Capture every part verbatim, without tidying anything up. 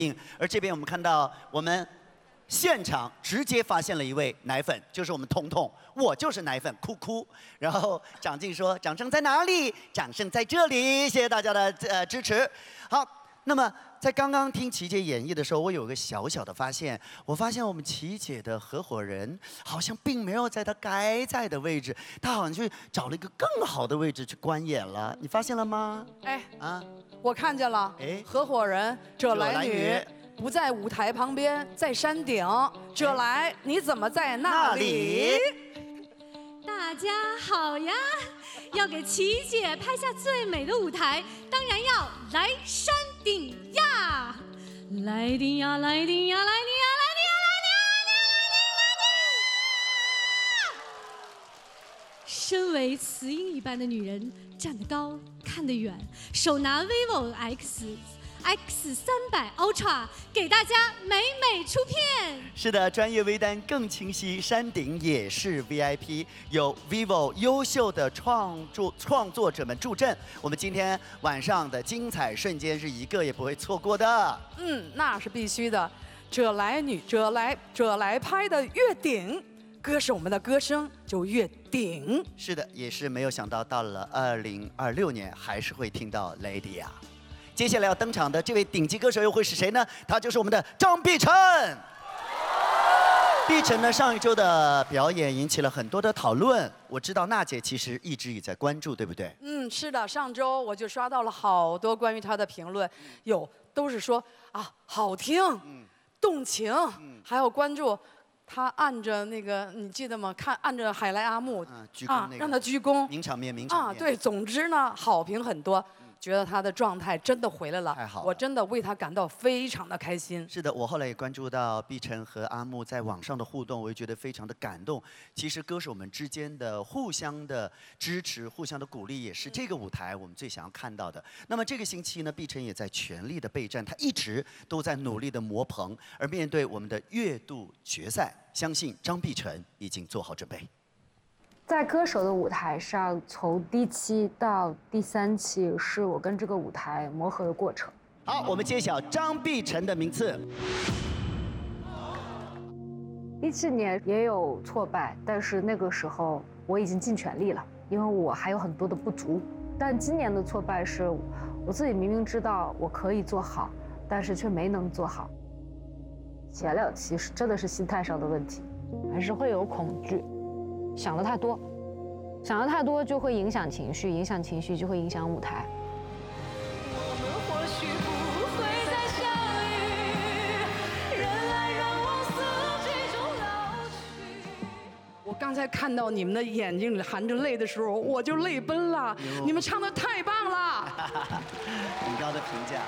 而这边我们看到我们现场直接发现了一位奶粉，就是我们彤彤，我就是奶粉，哭哭。然后长静说：“掌声在哪里？掌声在这里。”谢谢大家的呃支持。好，那么在刚刚听琪姐演绎的时候，我有个小小的发现，我发现我们琪姐的合伙人好像并没有在她该在的位置，她好像去找了一个更好的位置去观演了，你发现了吗？ 哎啊， 我看见了， 哎， 合伙人这来女这来女。 不在舞台旁边，在山顶。这来，你怎么在那那里？ 里大家好呀！要给琪姐拍下最美的舞台，当然要来山顶呀！来顶呀，来顶呀，来顶呀，来顶呀，来顶呀，来顶呀！身为雌鹰一般的女人，站得高，看得远，手拿 vivo X。X 三百 Ultra 给大家美美出片。 是的，专业微单更清晰，山顶也是 V I P， 有 vivo 优秀的创作创作者们助阵。我们今天晚上的精彩瞬间是一个也不会错过的。 嗯，那是必须的。这来女，这来这来拍的越顶，歌手们的歌声就越顶。 是的，也是没有想到，到了二零二六年还是会听到 Lady 啊。接下来要登场的这位顶级歌手又会是谁呢？他就是我们的张碧晨。碧晨呢，上一周的表演引起了很多的讨论。我知道娜姐其实一直也在关注，对不对？ 嗯，是的，上周我就刷到了好多关于她的评论，有都是说啊好听，嗯、动情，嗯、还有关注她按着那个你记得吗？看按着海莱阿木、 嗯、鞠躬、那个、 啊，让她鞠躬， 名场面，名场面啊，对，总之呢，好评很多。觉得他的状态真的回来了， 太好了， 我真的为他感到非常的开心。 是的，我后来也关注到碧晨和阿木在网上的互动，我也觉得非常的感动。其实歌手们之间的互相的支持、互相的鼓励，也是这个舞台我们最想要看到的。那么这个星期呢，碧晨也在全力的备战，他一直都在努力的磨棚。而面对我们的月度决赛，相信张碧晨已经做好准备。 在歌手的舞台上，从第一期到第三期，是我跟这个舞台磨合的过程。 好，我们揭晓张碧晨的名次。 一七年也有挫败，但是那个时候我已经尽全力了，因为我还有很多的不足。但今年的挫败是，我自己明明知道我可以做好，但是却没能做好。前两期是真的是心态上的问题，还是会有恐惧。想的太多，想的太多就会影响情绪，影响情绪就会影响舞台。 我们或许不会再相遇，人来人往，四季中老去。 我刚才看到你们的眼睛里含着泪的时候，我就泪奔了。你们唱的太棒了， 很高的评价。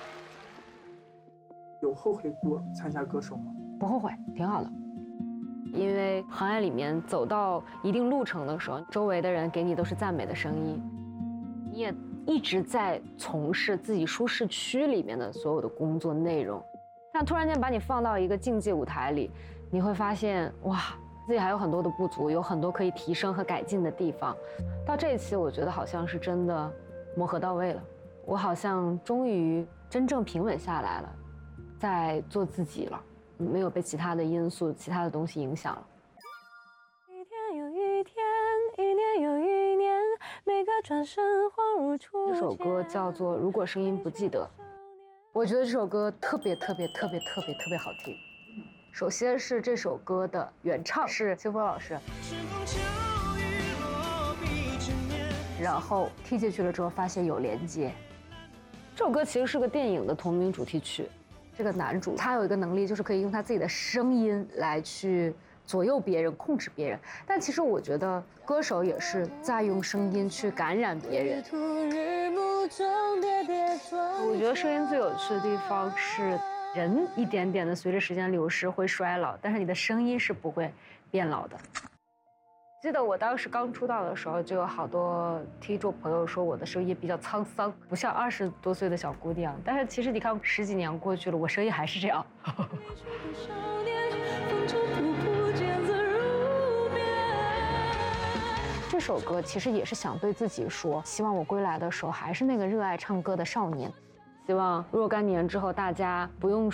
有后悔过参加歌手吗？ 不后悔，挺好的。因为行业里面走到一定路程的时候，周围的人给你都是赞美的声音，你也一直在从事自己舒适区里面的所有的工作内容。但突然间把你放到一个竞技舞台里，你会发现哇，自己还有很多的不足，有很多可以提升和改进的地方。到这一期，我觉得好像是真的磨合到位了，我好像终于真正平稳下来了，在做自己了。没有被其他的因素、其他的东西影响了。 一天又一天，一年又一年，每个转身恍如初见。 这首歌叫做《如果声音不记得》，我觉得这首歌特别特别特别特别特别好听。首先是这首歌的原唱是清风老师，然后听进去了之后发现有连接。这首歌其实是个电影的同名主题曲。这个男主他有一个能力，就是可以用他自己的声音来去左右别人、控制别人。但其实我觉得歌手也是在用声音去感染别人。我觉得声音最有趣的地方是，人一点点的随着时间流逝会衰老，但是你的声音是不会变老的。记得我当时刚出道的时候，就有好多听众朋友说我的声音比较沧桑，不像二十多岁的小姑娘。但是其实你看，十几年过去了，我声音还是这样。这首歌其实也是想对自己说，希望我归来的时候还是那个热爱唱歌的少年。 希望若干年之后，大家不用